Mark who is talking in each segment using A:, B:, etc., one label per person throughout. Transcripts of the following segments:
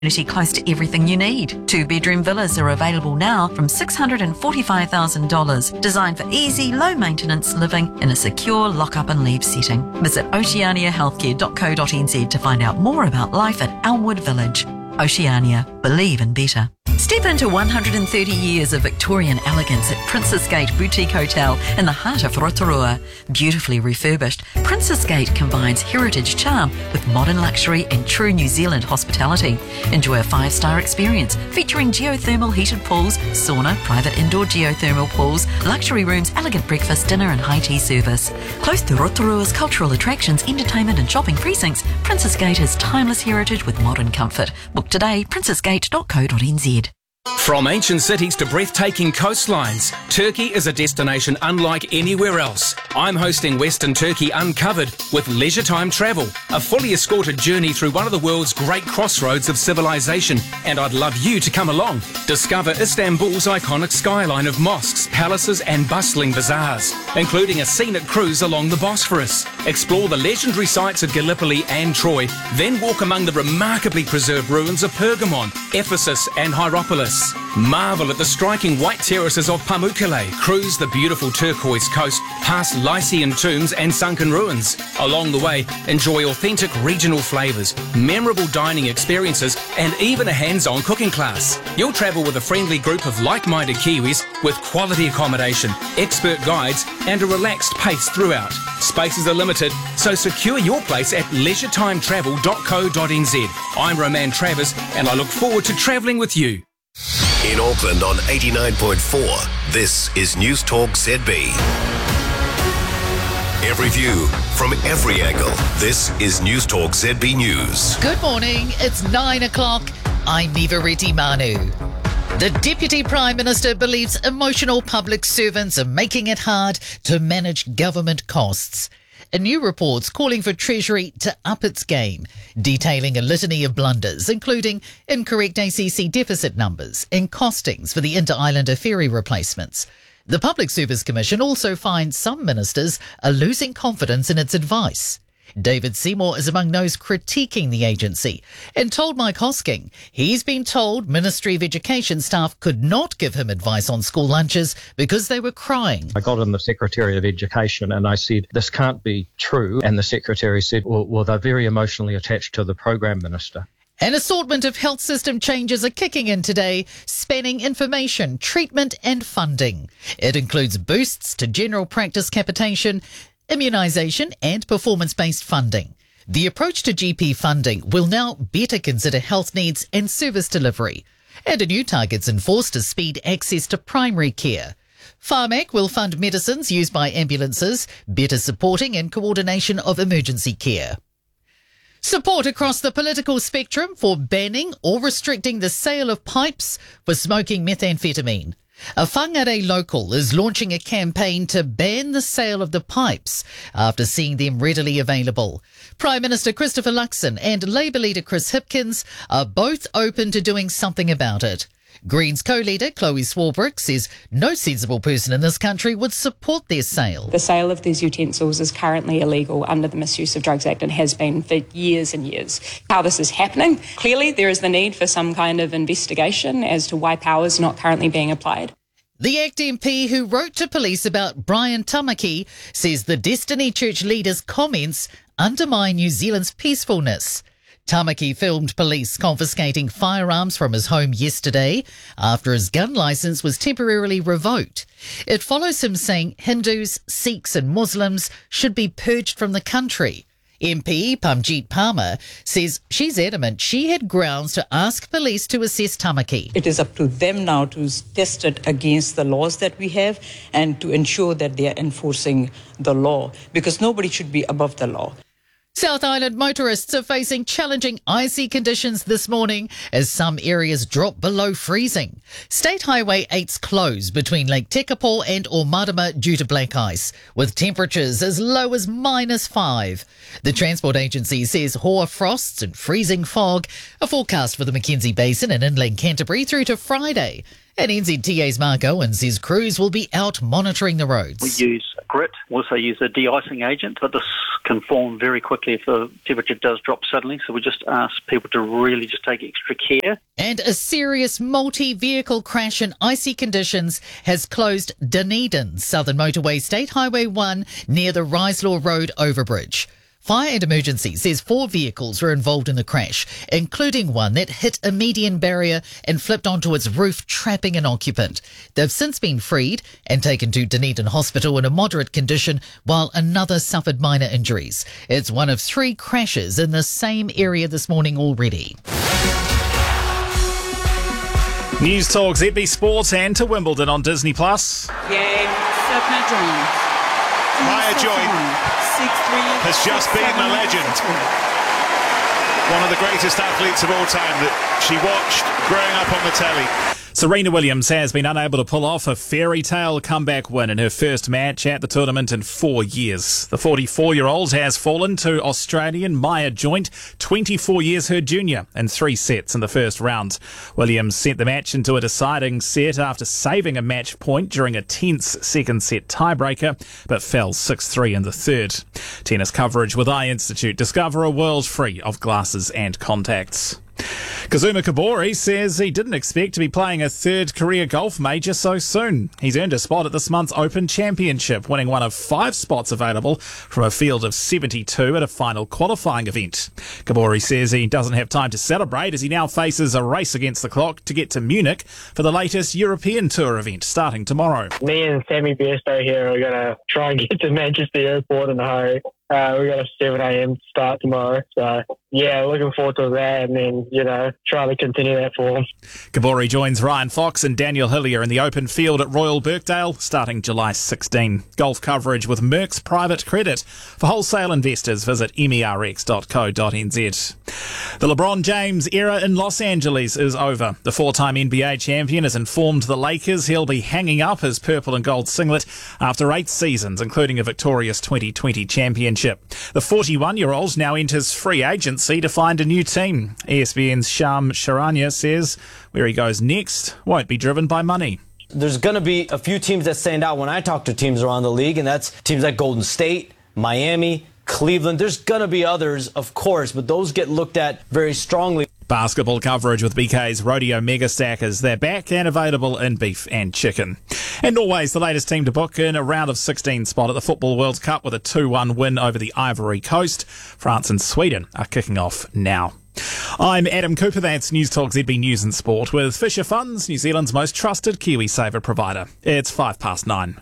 A: Close to everything you need. 2-bedroom villas are available now from $645,000, designed for easy, low-maintenance living in a secure lock-up and leave setting. Visit oceaniahealthcare.co.nz to find out more about life at Elmwood Village. Oceania. Believe in better. Step into 130 years of Victorian elegance at Princess Gate Boutique Hotel in the heart of Rotorua. Beautifully refurbished, Princess Gate combines heritage charm with modern luxury and true New Zealand hospitality. Enjoy a 5-star experience featuring geothermal heated pools, sauna, private indoor geothermal pools, luxury rooms, elegant breakfast, dinner and high tea service. Close to Rotorua's cultural attractions, entertainment and shopping precincts, Princess Gate has timeless heritage with modern comfort. Book today, princessgate.co.nz.
B: From ancient cities to breathtaking coastlines, Turkey is a destination unlike anywhere else. I'm hosting Western Turkey Uncovered with Leisure Time Travel, a fully escorted journey through one of the world's great crossroads of civilization, and I'd love you to come along. Discover Istanbul's iconic skyline of mosques, palaces and bustling bazaars, including a scenic cruise along the Bosphorus. Explore the legendary sites at Gallipoli and Troy, then walk among the remarkably preserved ruins of Pergamon, Ephesus and Hierapolis. Marvel at the striking white terraces of Pamukkale, cruise the beautiful turquoise coast, past Lycian tombs and sunken ruins. Along the way, enjoy authentic regional flavours, memorable dining experiences and even a hands-on cooking class. You'll travel with a friendly group of like-minded Kiwis with quality accommodation, expert guides and a relaxed pace throughout. Spaces are limited, so secure your place at leisuretime.travel.co.nz. I'm Roman Travers and I look forward to travelling with you.
C: In Auckland on 89.4, this is News Talk ZB. Every view from every angle. This is News Talk ZB News.
D: Good morning, it's 9 o'clock. I'm Nivareti Manu. The Deputy Prime Minister believes emotional public servants are making it hard to manage government costs. A new report's calling for Treasury to up its game, detailing a litany of blunders, including incorrect ACC deficit numbers and costings for the Inter-Islander ferry replacements. The Public Service Commission also finds some ministers are losing confidence in its advice. David Seymour is among those critiquing the agency and told Mike Hosking he's been told Ministry of Education staff could not give him advice on school lunches because they were crying.
E: I got in the Secretary of Education and I said, this can't be true. And the Secretary said, well, they're very emotionally attached to the Program Minister.
D: An assortment of health system changes are kicking in today, spanning information, treatment and funding. It includes boosts to general practice capitation, immunisation and performance-based funding. The approach to GP funding will now better consider health needs and service delivery. And a new target's enforced to speed access to primary care. Pharmac will fund medicines used by ambulances, better supporting and coordination of emergency care. Support across the political spectrum for banning or restricting the sale of pipes for smoking methamphetamine. A Whangarei local is launching a campaign to ban the sale of the pipes after seeing them readily available. Prime Minister Christopher Luxon and Labour leader Chris Hipkins are both open to doing something about it. Greens co-leader Chloe Swarbrick says no sensible person in this country would support their sale.
F: The sale of these utensils is currently illegal under the Misuse of Drugs Act and has been for years and years. How this is happening, clearly there is the need for some kind of investigation as to why power is not currently being applied.
D: The ACT MP who wrote to police about Brian Tamaki says the Destiny Church leader's comments undermine New Zealand's peacefulness. Tamaki filmed police confiscating firearms from his home yesterday after his gun licence was temporarily revoked. It follows him saying Hindus, Sikhs and Muslims should be purged from the country. MP Pamjit Palmer says she's adamant she had grounds to ask police to assess Tamaki.
G: It is up to them now to test it against the laws that we have and to ensure that they are enforcing the law, because nobody should be above the law.
D: South Island motorists are facing challenging icy conditions this morning as some areas drop below freezing. State Highway 8's closed between Lake Tekapo and Ormadama due to black ice, with temperatures as low as -5. The Transport Agency says hoar frosts and freezing fog are forecast for the Mackenzie Basin and inland Canterbury through to Friday. And NZTA's Mark Owen says crews will be out monitoring the roads.
H: We use grit, also use a de-icing agent, but this can form very quickly if the temperature does drop suddenly, so we just ask people to really just take extra care.
D: And a serious multi-vehicle crash in icy conditions has closed Dunedin, Southern Motorway State Highway 1 near the Riselaw Road overbridge. Fire and Emergency says 4 vehicles were involved in the crash, including one that hit a median barrier and flipped onto its roof, trapping an occupant. They've since been freed and taken to Dunedin Hospital in a moderate condition, while another suffered minor injuries. It's one of 3 crashes in the same area this morning already.
I: News Talk ZB Sports and to Wimbledon on Disney+.
J: Game, set, Maya Joint has just beaten a legend. One of the greatest athletes of all time that she watched growing up on the telly.
I: Serena Williams has been unable to pull off a fairy tale comeback win in her first match at the tournament in 4 years. The 44-year-old has fallen to Australian Maya Joint, 24 years her junior, in 3 sets in the first round. Williams sent the match into a deciding set after saving a match point during a tense second set tiebreaker, but fell 6-3 in the third. Tennis coverage with Eye Institute. Discover a world free of glasses and contacts. Kazuma Kobori says he didn't expect to be playing a 3rd career golf major so soon. He's earned a spot at this month's Open Championship, winning one of 5 spots available from a field of 72 at a final qualifying event. Kobori says he doesn't have time to celebrate as he now faces a race against the clock to get to Munich for the latest European Tour event starting tomorrow.
K: Me and Sammy Bairstow here are going to try and get to Manchester Airport in a hurry. We got a 7 a.m. start tomorrow, so yeah, looking forward to that, and then, trying to continue that form.
I: Kobori joins Ryan Fox and Daniel Hillier in the open field at Royal Birkdale starting July 16. Golf coverage with Merck's Private Credit. For wholesale investors, visit merx.co.nz. The LeBron James era in Los Angeles is over. The 4-time NBA champion has informed the Lakers he'll be hanging up his purple and gold singlet after 8 seasons, including a victorious 2020 championship. The 41-year-old now enters free agency to find a new team. ESPN's Shams Charania says where he goes next won't be driven by money.
L: There's going to be a few teams that stand out when I talk to teams around the league, and that's teams like Golden State, Miami, Cleveland. There's going to be others, of course, but those get looked at very strongly.
I: Basketball coverage with BK's Rodeo Mega Stackers. They're back and available in beef and chicken. And Norway's the latest team to book in a round of 16 spot at the Football World Cup with a 2-1 win over the Ivory Coast. France and Sweden are kicking off now. I'm Adam Cooper. That's News Talk ZB News and Sport with Fisher Funds, New Zealand's most trusted KiwiSaver provider. It's 9:05.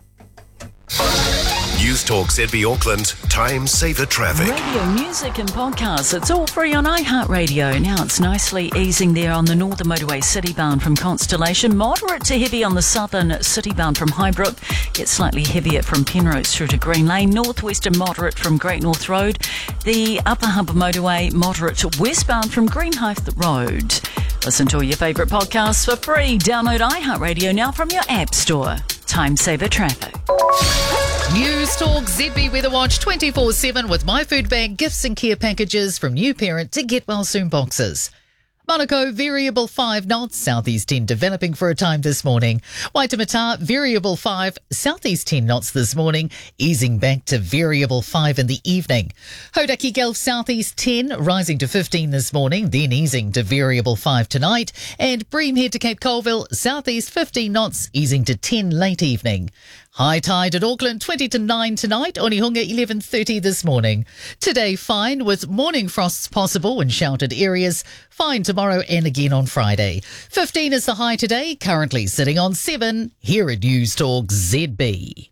C: News Talk ZB Auckland, Time Saver Traffic.
A: Radio, music and podcasts, it's all free on iHeartRadio. Now it's nicely easing there on the Northern Motorway Citybound from Constellation. Moderate to heavy on the Southern Citybound from Highbrook. Gets slightly heavier from Penrose through to Green Lane. Northwestern moderate from Great North Road. The Upper Humber Motorway moderate to westbound from Greenhithe Road. Listen to all your favourite podcasts for free. Download iHeartRadio now from your app store. Time Saver Traffic.
D: News Talk ZB Weather Watch 24/7 with My Food Bag gifts and care packages from new parent to Get Well Soon boxes. Manukau, variable 5 knots, southeast 10 developing for a time this morning. Waitemata, variable 5, southeast 10 knots this morning, easing back to variable 5 in the evening. Hodaki Gulf, southeast 10, rising to 15 this morning, then easing to variable 5 tonight. And Bream Head to Cape Colville, southeast 15 knots, easing to 10 late evening. High tide at Auckland, 20 to 9 tonight. Onehunga, 11:30 this morning. Today, fine with morning frosts possible in sheltered areas. Fine tomorrow and again on Friday. 15 is the high today, currently sitting on 7 here at News Talk ZB.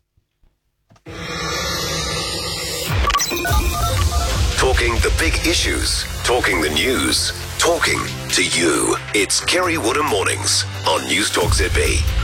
C: Talking the big issues, talking the news, talking to you. It's Kerry Woodham Mornings on News Talk ZB.